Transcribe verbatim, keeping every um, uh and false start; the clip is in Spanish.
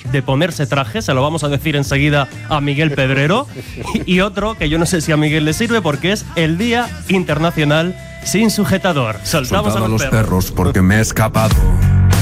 de ponerse traje, se lo vamos a decir enseguida a Miguel Pedrero, y otro que yo no sé si a Miguel le sirve porque es el Día Internacional sin sujetador. Soltamos Soltad a los, a los perros. perros porque me he escapado.